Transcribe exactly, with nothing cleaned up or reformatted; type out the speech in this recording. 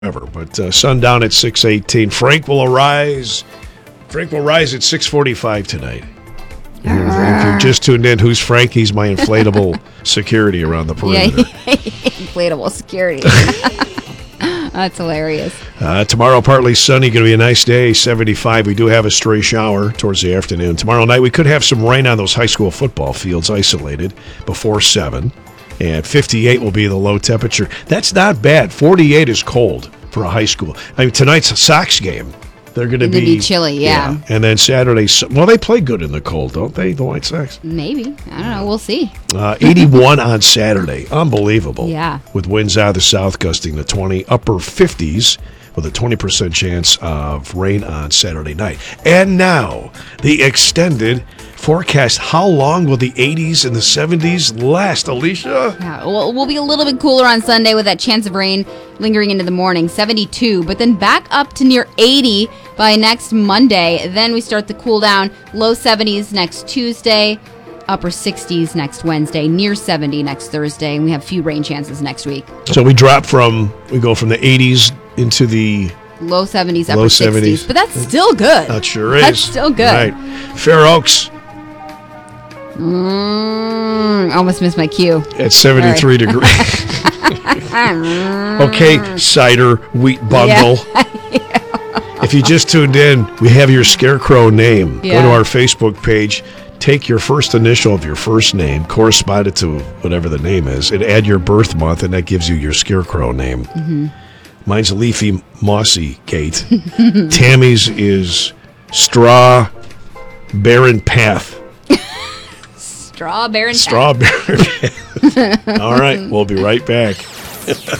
Ever, but uh, sundown at six eighteen. Frank will arise. Frank will rise at six forty-five tonight. If you're just tuned in, who's Frank? He's my inflatable security around the perimeter. Yeah, inflatable security. That's hilarious. Uh, tomorrow, partly sunny. Going to be a nice day. seventy-five. We do have a stray shower towards the afternoon. Tomorrow night, we could have some rain on those high school football fields, isolated before seven. And fifty-eight will be the low temperature. That's not bad. forty-eight is cold for a high school. I mean, tonight's a Sox game. They're going to be, be chilly, yeah. yeah. And then Saturday, well, they play good in the cold, don't they, the White Sox? Maybe. I don't know. We'll see. Uh, eighty-one on Saturday. Unbelievable. Yeah. With winds out of the south gusting to twenty, upper fifties, with a twenty percent chance of rain on Saturday night. And now, the extended forecast. How long will the eighties and the seventies last, Alicia? Yeah, well, we'll be a little bit cooler on Sunday with that chance of rain lingering into the morning, seventy-two, but then back up to near eighty by next Monday. Then we start the cool down, low seventies next Tuesday, upper sixties next Wednesday, near seventy next Thursday, and we have few rain chances next week. So we drop from, we go from the eighties into the low seventies, upper low sixties, seventies. But that's still good. That sure is. That's still good. Right. Fair Oaks. Mm, almost missed my cue. At seventy-three Sorry. degrees. Okay, cider, wheat bundle. Yeah. If you just tuned in, we have your Scarecrow name. Yeah. Go to our Facebook page. Take your first initial of your first name, correspond it to whatever the name is, and add your birth month, and that gives you your Scarecrow name. Mm-hmm. Mine's Leafy Mossy Gate. Tammy's is Straw Barren Path. Strawberry. Strawberry. All right, we'll be right back.